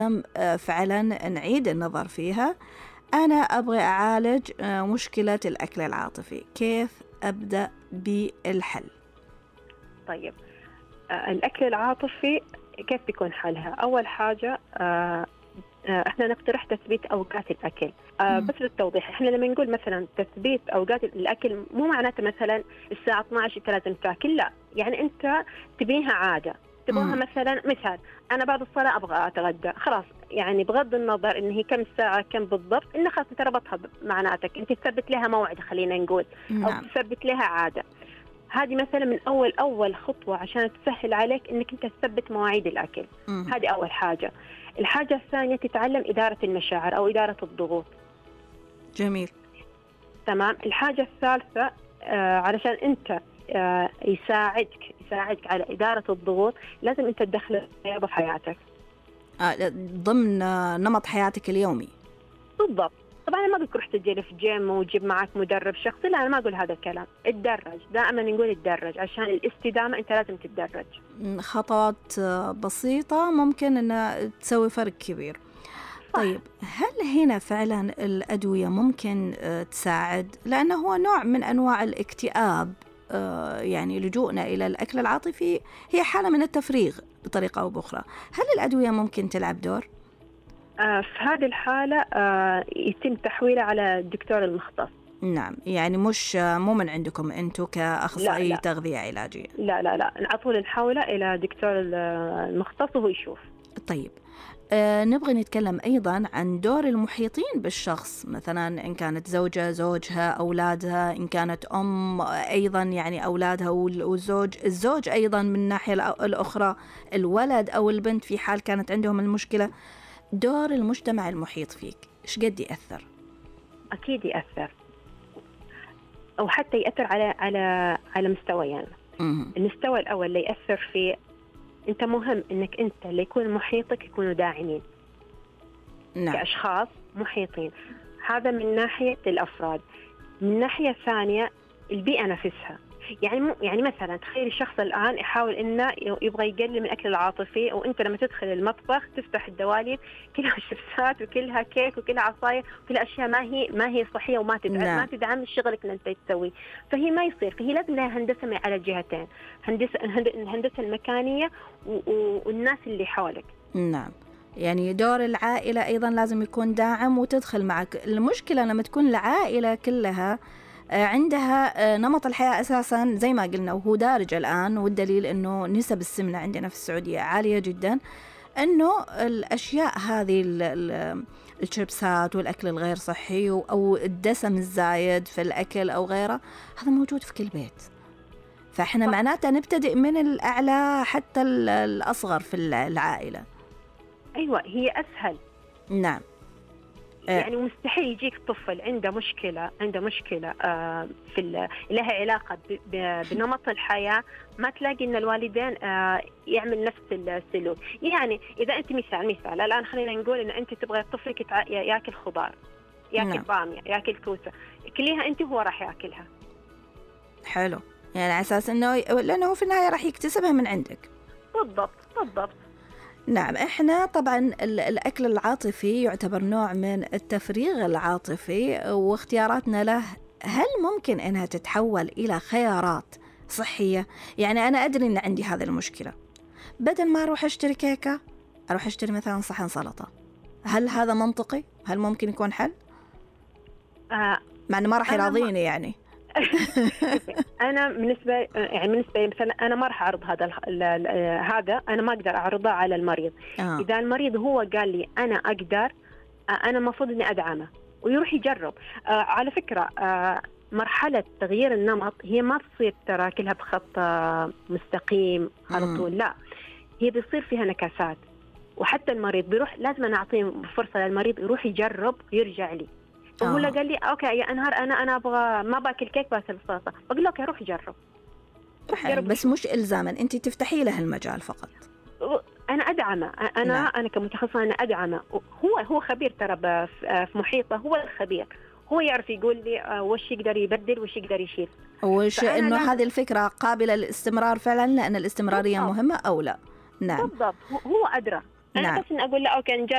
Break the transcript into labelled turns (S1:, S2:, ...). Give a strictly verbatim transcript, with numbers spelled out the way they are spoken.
S1: آه، فعلا نعيد النظر فيها. أنا أبغى أعالج آه، مشكلة الأكل العاطفي، كيف أبدأ بالحل؟
S2: طيب، آه، الأكل العاطفي كيف بيكون حلها؟ أول حاجة آه، آه، احنا نقترح تثبيت اوقات الاكل. آه
S1: مم.
S2: بس للتوضيح، احنا لما نقول مثلا تثبيت اوقات الاكل مو معناته مثلا الساعه اثنعش انت لازم تاكل، لا، يعني انت تبيها عاده، تبغاها
S1: مم.
S2: مثلا مثال انا بعد الصلاه ابغى اتغدى، خلاص، يعني بغض النظر ان هي كم ساعه كم بالضبط، انه خلاص انت ربطها معناتك انت تثبت لها موعد، خلينا نقول، او
S1: نعم.
S2: تثبت لها عاده. هذه مثلا من أول أول خطوة عشان تسهل عليك إنك أنت تثبت مواعيد الأكل.
S1: مم.
S2: هذه أول حاجة. الحاجة الثانية تتعلم إدارة المشاعر أو إدارة الضغوط.
S1: جميل.
S2: تمام. الحاجة الثالثة، آه علشان أنت آه يساعدك يساعدك على إدارة الضغوط، لازم أنت تدخل الرياضة في حياتك.
S1: آه، ضمن آه، نمط حياتك اليومي.
S2: بالضبط. طبعا أنا ما أقول تروح تجري في جيم وتجيب معك مدرب شخصي، لا، أنا ما أقول هذا الكلام. اتدرج، دائما نقول اتدرج عشان الاستدامة، أنت لازم تتدرج.
S1: مم، خطوات آه، بسيطة ممكن أنها تسوي فرق كبير.
S2: صح.
S1: طيب، هل هنا فعلا الأدوية ممكن آه، تساعد؟ لأنه هو نوع من أنواع الاكتئاب، آه، يعني لجوءنا إلى الأكل العاطفي هي حالة من التفريغ بطريقة أو بأخرى. هل الأدوية ممكن تلعب دور؟
S2: آه، في هذه الحالة آه، يتم تحويله على الدكتور المختص.
S1: نعم، يعني مش آه، مو من عندكم أنتوا
S2: لا
S1: كأخصائي
S2: لا
S1: تغذية علاجية؟
S2: لا لا لا على طول نحوله إلى دكتور المختص وهو يشوف.
S1: طيب، أه نبغى نتكلم أيضا عن دور المحيطين بالشخص، مثلا إن كانت زوجة زوجها، أولادها، إن كانت أم أيضا يعني أولادها والزوج الزوج أيضا من الناحية الأ- الأخرى الولد أو البنت في حال كانت عندهم المشكلة. دور المجتمع المحيط فيك إيش قد يأثر؟
S2: أكيد يأثر، أو حتى يأثر على على على مستويين.
S1: مهم.
S2: المستوى الأول اللي يأثر فيه، أنت مهم إنك أنت اللي يكون محيطك يكونوا داعمين،
S1: نعم.
S2: كأشخاص محيطين. هذا من ناحية الأفراد. من ناحية ثانية، البيئة نفسها. يعني مو يعني مثلا تخيل الشخص الآن يحاول إنه يبغى يقلل من الأكل العاطفي، وأنت لما تدخل المطبخ تفتح الدواليب كلها شيبسات وكلها كيك وكلها عصاير وكلها أشياء ما هي ما هي صحية وما تدعم
S1: نعم.
S2: ما تدعم شغلك اللي أنت تسويه. فهي ما يصير، فهي لازم لها هندسة على الجهتين، هندسة الهندسة المكانية والناس اللي حولك.
S1: نعم، يعني دور العائلة أيضا لازم يكون داعم وتدخل معك. المشكلة لما تكون العائلة كلها آه، عندها آه، نمط الحياة أساسا زي ما قلنا وهو دارج الآن، والدليل أنه نسب السمنة عندنا في السعودية عالية جدا، أنه الأشياء هذه ال- ال- الشيبسات والأكل الغير صحي أو الدسم الزايد في الأكل أو غيره، هذا موجود في كل بيت. فإحنا
S2: صح.
S1: معناته نبتدئ من الأعلى حتى ال- الأصغر في العائلة.
S2: أيوة، هي أسهل.
S1: نعم.
S2: يعني مستحيل يجيك طفل عنده مشكلة عنده مشكلة آه في لها علاقة ب- ب- بنمط الحياة، ما تلاقي إن الوالدين آه يعمل نفس السلوك. يعني إذا أنت مثال مثال الآن خلينا نقول إن أنت تبغى طفلك يتع- يأكل خضار، يأكل
S1: نعم.
S2: طامية، يأكل كوسة، كليها أنت وهو راح يأكلها.
S1: حلو، يعني على أساس أنه لأنه في النهاية راح يكتسبها من عندك.
S2: بالضبط بالضبط.
S1: نعم، إحنا طبعا ال- الأكل العاطفي يعتبر نوع من التفريغ العاطفي، واختياراتنا له هل ممكن أنها تتحول إلى خيارات صحية؟ يعني أنا أدري أن عندي هذه المشكلة، بدل ما أروح أشتري كيكة أروح أشتري مثلا صحن سلطة. هل هذا منطقي؟ هل ممكن يكون حل؟
S2: آه
S1: مع أنه ما راح
S2: أنا ما
S1: يراضيني يعني.
S2: انا بالنسبه يعني بالنسبه لي مثلا انا ما راح اعرض هذا ال ال هذا انا ما اقدر اعرضه على المريض.
S1: آه.
S2: اذا المريض هو قال لي انا اقدر، انا المفروض اني ادعمه ويروح يجرب. آه على فكره، آه مرحله تغيير النمط هي ما تصير ترى كلها بخط آه مستقيم على
S1: مم.
S2: طول، لا، هي بيصير فيها نكسات. وحتى المريض بيروح، لازم نعطيه فرصه للمريض يروح يجرب ويرجع لي. وهو
S1: آه.
S2: قال لي اوكي يا انهار انا انا ابغى ما باكل كيك باكل سلطه، بقول له اوكي روح جرب، روح جرب
S1: بس
S2: وشوف.
S1: مش إلزاما، أنت تفتحي له المجال فقط.
S2: انا ادعمه، انا
S1: نعم.
S2: انا كمتخصصه انا ادعمه. هو هو خبير ترى ب- في محيطه، هو الخبير، هو يعرف يقول لي آه، وش يقدر يبدل وش يقدر يشيل.
S1: وش
S2: فأنا
S1: إنه
S2: لازم-
S1: هذه الفكرة قابلة للاستمرار فعلا، لأن الاستمرارية
S2: بالضبط
S1: مهمة أو لا؟ نعم.
S2: بالضبط، هو هو ادرى. انا
S1: نعم.
S2: بس إن اقول له اوكي نجرب